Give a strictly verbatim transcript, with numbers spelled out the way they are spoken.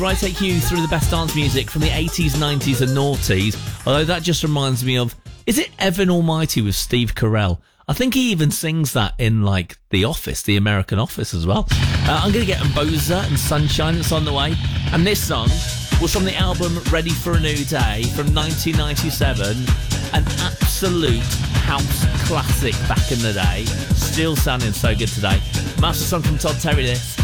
Where I take you through the best dance music from the eighties, nineties and noughties. Although that just reminds me of, is it Evan Almighty with Steve Carell? I think he even sings that in, like, The Office, the American Office as well. Uh, I'm going to get Mboza and Sunshine that's on the way. And this song was from the album Ready for a New Day from nineteen ninety-seven. An absolute house classic back in the day. Still sounding so good today. Master song from Todd Terry, this.